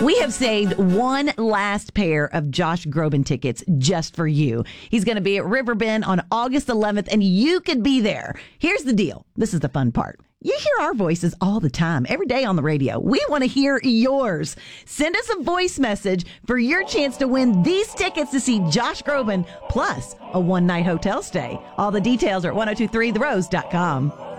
We have saved one last pair of Josh Groban tickets just for you. He's going to be at Riverbend on August 11th, and you could be there. Here's the deal. This is the fun part. You hear our voices all the time, every day on the radio. We want to hear yours. Send us a voice message for your chance to win these tickets to see Josh Groban, plus a one-night hotel stay. All the details are at 1023therose.com.